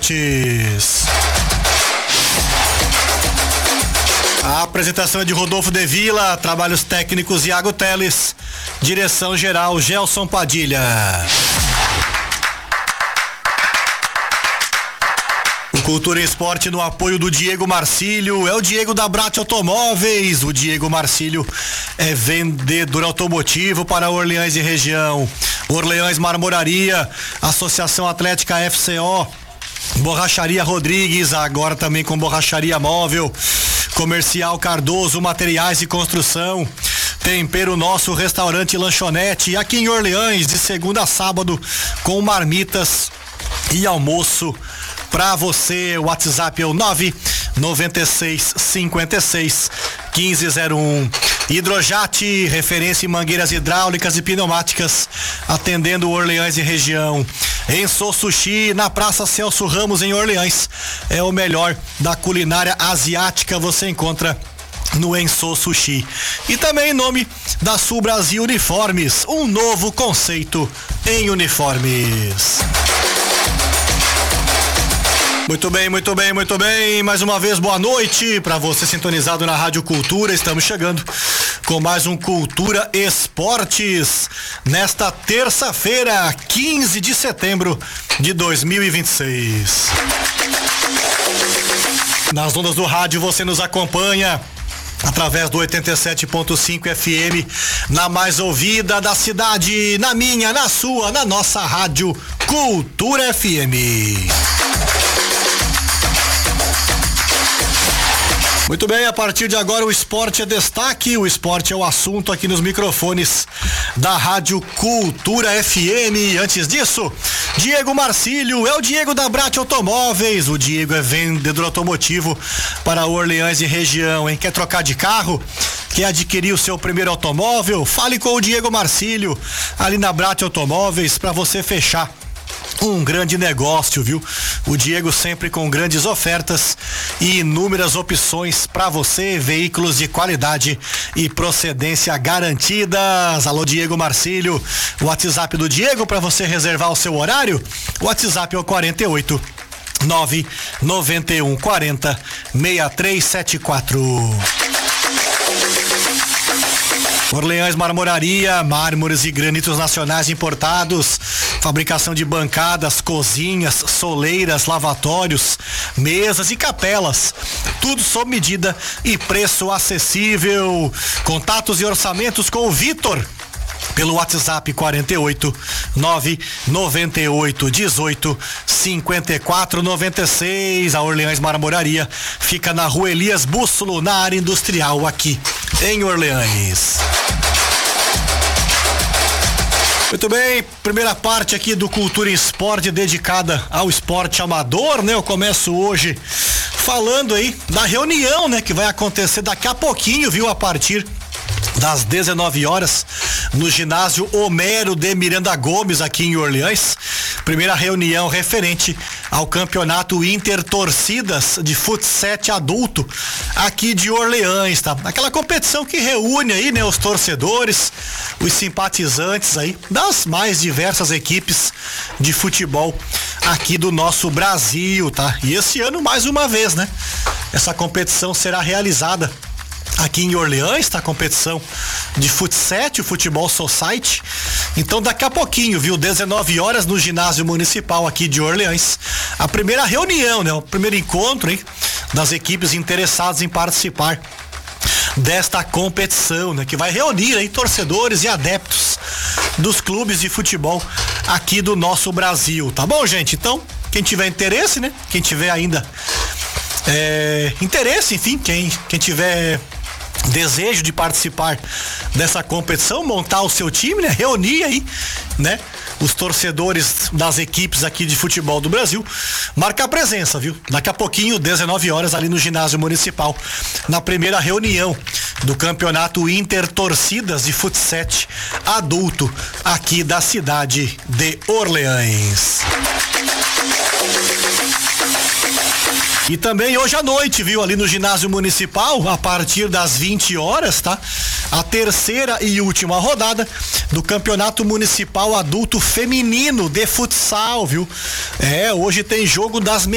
Esportes. A apresentação é de Rodolfo De Vila, trabalhos técnicos Iago Teles, direção geral Gelson Padilha. O Cultura e Esporte no apoio do Diego Marcílio, é o Diego da Brat Automóveis. O Diego Marcílio é vendedor automotivo para Orleans e região. Orleans Marmoraria, Associação Atlética FCO, Borracharia Rodrigues, agora também com Borracharia Móvel, Comercial Cardoso, Materiais de Construção, Tempero Nosso, Restaurante e Lanchonete, aqui em Orleans, de segunda a sábado, com marmitas e almoço pra você. O WhatsApp é o 996561501. Hidrojat, referência em mangueiras hidráulicas e pneumáticas, atendendo Orleans e região. Enso Sushi, na Praça Celso Ramos, em Orleans. É o melhor da culinária asiática, você encontra no Enso Sushi. E também em nome da Sul Brasil Uniformes, um novo conceito em uniformes. Muito bem, muito bem, muito bem. Mais uma vez, boa noite para você sintonizado na Rádio Cultura. Estamos chegando com mais um Cultura Esportes nesta terça-feira, 15 de setembro de 2026. Nas ondas do rádio você nos acompanha através do 87.5 FM, na mais ouvida da cidade, na minha, na sua, na nossa Rádio Cultura FM. Muito bem, a partir de agora o esporte é destaque, o esporte é o assunto aqui nos microfones da Rádio Cultura FM. Antes disso, Diego Marcílio, é o Diego da Brat Automóveis. O Diego é vendedor automotivo para Orleans e região, hein? Quer trocar de carro? Quer adquirir o seu primeiro automóvel? Fale com o Diego Marcílio, ali na Brat Automóveis, para você fechar um grande negócio, viu? O Diego sempre com grandes ofertas e inúmeras opções para você, veículos de qualidade e procedência garantidas. Alô, Diego Marcílio, o WhatsApp do Diego para você reservar o seu horário. O WhatsApp é o 48 991 40 6374. Orleans Marmoraria, mármores e granitos nacionais importados, fabricação de bancadas, cozinhas, soleiras, lavatórios, mesas e capelas, tudo sob medida e preço acessível. Contatos e orçamentos com o Vitor pelo WhatsApp 48 998 18 54 96. A Orleans Marmoraria fica na Rua Elias Bússolo, na área industrial aqui em Orleans. Muito bem, primeira parte aqui do Cultura e Esporte dedicada ao esporte amador, né? Eu começo hoje falando aí da reunião, né? Que vai acontecer daqui a pouquinho, viu? A partir das 19 horas no ginásio Homero de Miranda Gomes aqui em Orleans. Primeira reunião referente ao campeonato Intertorcidas de futsal adulto aqui de Orleans, tá? Aquela competição que reúne aí, né, os torcedores, os simpatizantes aí das mais diversas equipes de futebol aqui do nosso Brasil, tá? E esse ano, mais uma vez, né? Essa competição será realizada aqui em Orleans, tá? Competição de futsal, o Futebol Society. Então daqui a pouquinho, viu? 19 horas no ginásio municipal aqui de Orleans. A primeira reunião, né? O primeiro encontro, hein? Das equipes interessadas em participar desta competição, né? Que vai reunir aí torcedores e adeptos dos clubes de futebol aqui do nosso Brasil, tá bom, gente? Então, quem tiver interesse, né? Quem tiver ainda interesse, enfim, quem tiver desejo de participar dessa competição, montar o seu time, né? Reunir aí, né? Os torcedores das equipes aqui de futebol do Brasil, marcar presença, viu? Daqui a pouquinho, 19 horas, ali no ginásio municipal, na primeira reunião do campeonato Intertorcidas de futsal adulto aqui da cidade de Orleans. E também hoje à noite, viu, ali no ginásio municipal, a partir das 20 horas, tá? A terceira e última rodada do Campeonato Municipal Adulto Feminino de Futsal, viu? Hoje tem jogo das